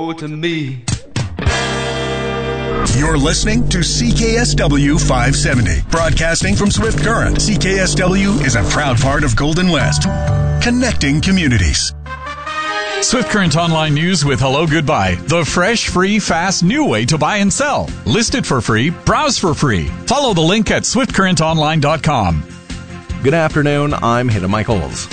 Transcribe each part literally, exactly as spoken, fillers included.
owe it to me. You're listening to C K S W five seventy, broadcasting from Swift Current. C K S W is a proud part of Golden West, connecting communities. Swift Current Online News with Hello Goodbye, the fresh, free, fast, new way to buy and sell. List it for free, browse for free. Follow the link at swift current online dot com. Good afternoon, I'm Hayden Michaels.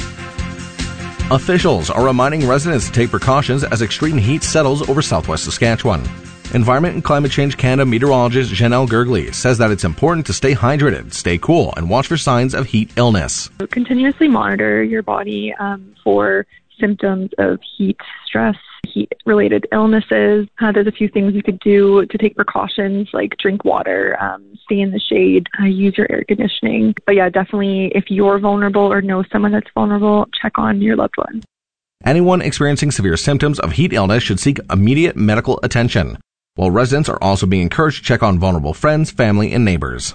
Officials are reminding residents to take precautions as extreme heat settles over southwest Saskatchewan. Environment and Climate Change Canada meteorologist Janelle Gergely says that it's important to stay hydrated, stay cool, and watch for signs of heat illness. Continuously monitor your body um, for symptoms of heat stress, heat-related illnesses. Uh, there's a few things you could do to take precautions, like drink water, um, stay in the shade, uh, use your air conditioning. But yeah, definitely if you're vulnerable or know someone that's vulnerable, check on your loved one. Anyone experiencing severe symptoms of heat illness should seek immediate medical attention, while residents are also being encouraged to check on vulnerable friends, family, and neighbors.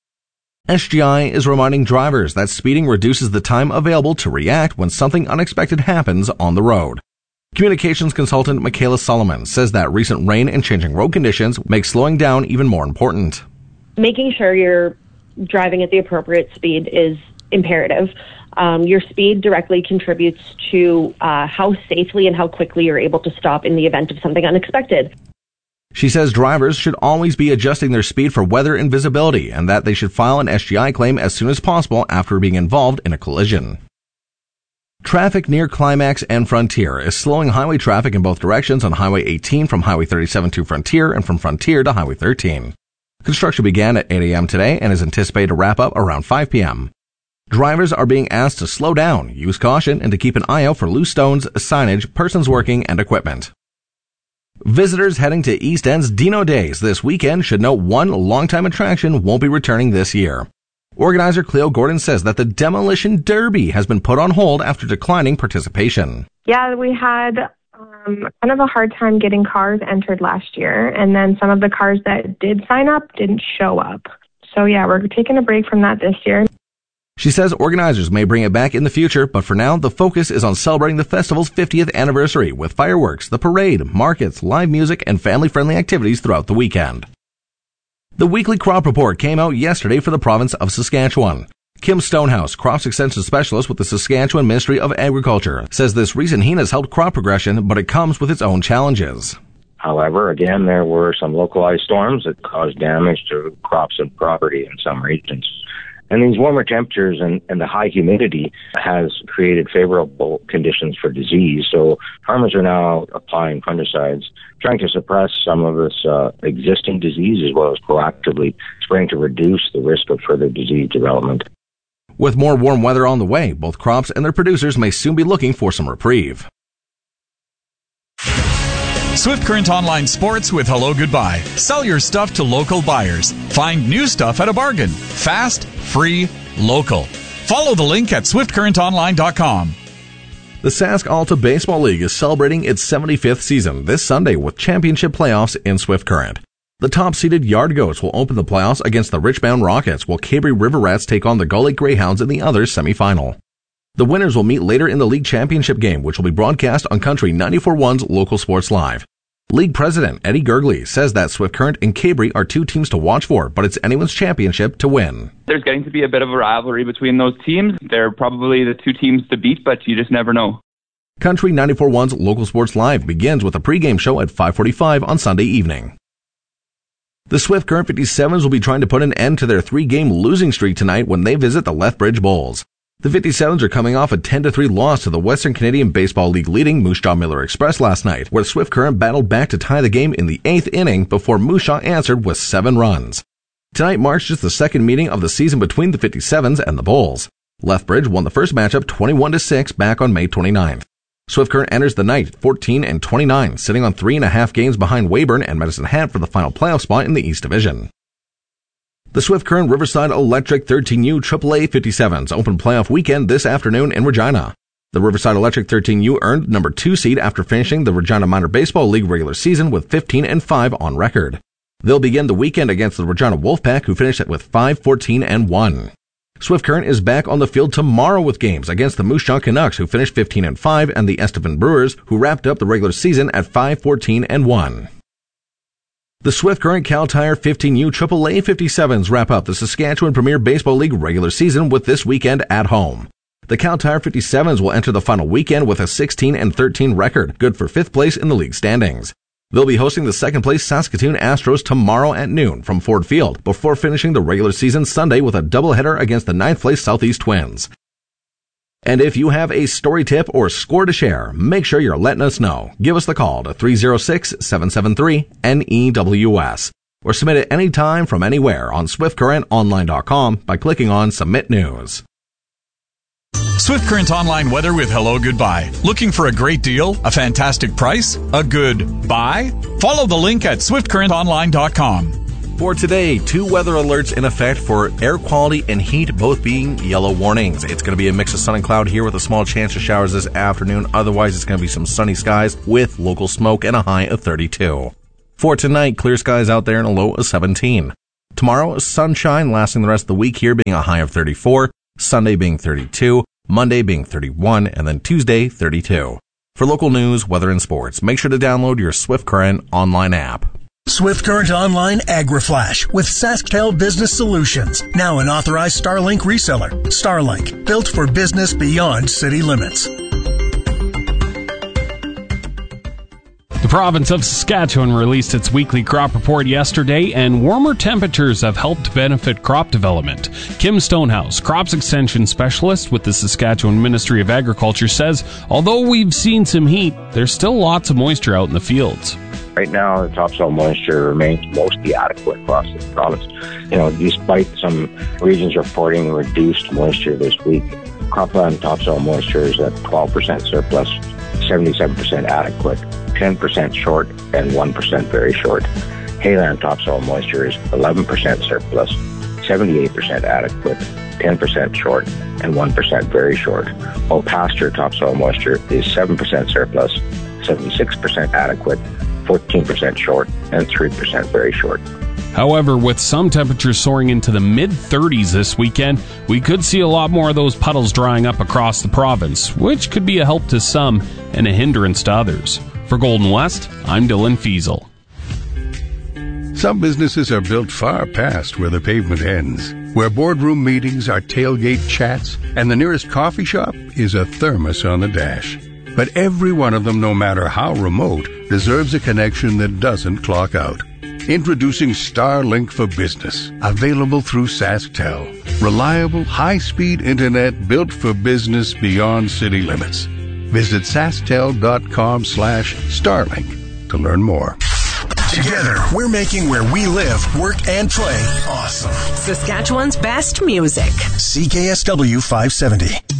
S G I is reminding drivers that speeding reduces the time available to react when something unexpected happens on the road. Communications consultant Michaela Solomon says that recent rain and changing road conditions make slowing down even more important. Making sure you're driving at the appropriate speed is imperative. Um, your speed directly contributes to uh, how safely and how quickly you're able to stop in the event of something unexpected. She says drivers should always be adjusting their speed for weather and visibility, and that they should file an S G I claim as soon as possible after being involved in a collision. Traffic near Climax and Frontier is slowing highway traffic in both directions on Highway eighteen from Highway thirty-seven to Frontier and from Frontier to Highway thirteen. Construction began at eight a.m. today and is anticipated to wrap up around five p.m. Drivers are being asked to slow down, use caution, and to keep an eye out for loose stones, signage, persons working, and equipment. Visitors heading to East End's Dino Days this weekend should note one longtime attraction won't be returning this year. Organizer Cleo Gordon says that the Demolition Derby has been put on hold after declining participation. Yeah, we had um, kind of a hard time getting cars entered last year, and then some of the cars that did sign up didn't show up. So yeah, we're taking a break from that this year. She says organizers may bring it back in the future, but for now, the focus is on celebrating the festival's fiftieth anniversary with fireworks, the parade, markets, live music, and family-friendly activities throughout the weekend. The weekly crop report came out yesterday for the province of Saskatchewan. Kim Stonehouse, crops extension specialist with the Saskatchewan Ministry of Agriculture, says this recent heat has helped crop progression, but it comes with its own challenges. However, again, there were some localized storms that caused damage to crops and property in some regions. And these warmer temperatures and, and the high humidity has created favorable conditions for disease. So farmers are now applying fungicides, trying to suppress some of this uh, existing disease as well as proactively spraying to reduce the risk of further disease development. With more warm weather on the way, both crops and their producers may soon be looking for some reprieve. Swift Current Online Sports with Hello Goodbye. Sell your stuff to local buyers. Find new stuff at a bargain. Fast, free, local. Follow the link at swift current online dot com. The Sask Alta Baseball League is celebrating its seventy-fifth season this Sunday with championship playoffs in Swift Current. The top-seeded Yard Goats will open the playoffs against the Richmond Rockets, while Cabrey River Rats take on the Gull Lake Greyhounds in the other semifinal. The winners will meet later in the league championship game, which will be broadcast on Country ninety-four point one's Local Sports Live. League President Eddie Gergely says that Swift Current and Cabrey are two teams to watch for, but it's anyone's championship to win. There's getting to be a bit of a rivalry between those teams. They're probably the two teams to beat, but you just never know. Country ninety-four point one's Local Sports Live begins with a pregame show at five forty-five on Sunday evening. The Swift Current fifty-sevens will be trying to put an end to their three-game losing streak tonight when they visit the Lethbridge Bulls. The fifty-sevens are coming off a ten to three loss to the Western Canadian Baseball League leading Moose Jaw Miller Express last night, where Swift Current battled back to tie the game in the eighth inning before Moose Jaw answered with seven runs. Tonight marks just the second meeting of the season between the fifty-sevens and the Bulls. Lethbridge won the first matchup twenty-one to six back on May twenty-ninth. Swift Current enters the night fourteen and twenty-nine, sitting on three and a half games behind Weyburn and Medicine Hat for the final playoff spot in the East Division. The Swift Current Riverside Electric thirteen U triple A fifty-sevens open playoff weekend this afternoon in Regina. The Riverside Electric thirteen U earned number two seed after finishing the Regina Minor Baseball League regular season with fifteen and five on record. They'll begin the weekend against the Regina Wolfpack, who finished with five fourteen and one. Swift Current is back on the field tomorrow with games against the Moose Jaw Canucks, who finished fifteen and five, and the Estevan Brewers, who wrapped up the regular season at five fourteen and one. The Swift Current Cal Tire fifteen U triple A fifty-sevens wrap up the Saskatchewan Premier Baseball League regular season with this weekend at home. The Cal Tire fifty-sevens will enter the final weekend with a sixteen and thirteen record, good for fifth place in the league standings. They'll be hosting the second place Saskatoon Astros tomorrow at noon from Ford Field, before finishing the regular season Sunday with a doubleheader against the ninth place Southeast Twins. And if you have a story tip or score to share, make sure you're letting us know. Give us the call to three oh six, seven seven three, N E W S or submit it anytime from anywhere on swift current online dot com by clicking on Submit News. Swift Current Online weather with Hello Goodbye. Looking for a great deal? A fantastic price? A good buy? Follow the link at swift current online dot com. For today, two weather alerts in effect for air quality and heat, both being yellow warnings. It's going to be a mix of sun and cloud here with a small chance of showers this afternoon. Otherwise, it's going to be some sunny skies with local smoke and a high of thirty-two. For tonight, clear skies out there and a low of seventeen. Tomorrow, sunshine lasting the rest of the week here being a high of thirty-four, Sunday being thirty-two, Monday being thirty-one, and then Tuesday, thirty-two. For local news, weather, and sports, make sure to download your Swift Current online app. Swift Current Online AgriFlash with SaskTel Business Solutions, now an authorized Starlink reseller. Starlink, built for business beyond city limits. The province of Saskatchewan released its weekly crop report yesterday, and warmer temperatures have helped benefit crop development. Kim Stonehouse, crops extension specialist with the Saskatchewan Ministry of Agriculture, says although we've seen some heat, there's still lots of moisture out in the fields. Right now, the topsoil moisture remains mostly adequate across the province. You know, despite some regions reporting reduced moisture this week, cropland topsoil moisture is at twelve percent surplus, seventy-seven percent adequate, ten percent short, and one percent very short. Hayland topsoil moisture is eleven percent surplus, seventy-eight percent adequate, ten percent short, and one percent very short. While pasture topsoil moisture is seven percent surplus, seventy-six percent adequate, fourteen percent short, and three percent very short. However, with some temperatures soaring into the mid-thirties this weekend, we could see a lot more of those puddles drying up across the province, which could be a help to some and a hindrance to others. For Golden West, I'm Dylan Fiesel. Some businesses are built far past where the pavement ends, where boardroom meetings are tailgate chats, and the nearest coffee shop is a thermos on the dash. But every one of them, no matter how remote, deserves a connection that doesn't clock out. Introducing Starlink for Business, available through SaskTel. Reliable, high-speed internet built for business beyond city limits. Visit sasktel.com slash Starlink to learn more. Together, we're making where we live, work, and play awesome. Saskatchewan's best music. C K S W five seventy.